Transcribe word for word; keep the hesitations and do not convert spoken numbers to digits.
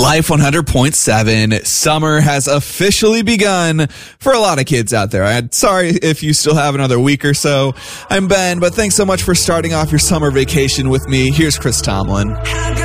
Life one hundred point seven. Summer has officially begun for a lot of kids out there. I'm sorry if you still have another week or so. I'm Ben, but thanks so much for starting off your summer vacation with me. Here's Chris Tomlin.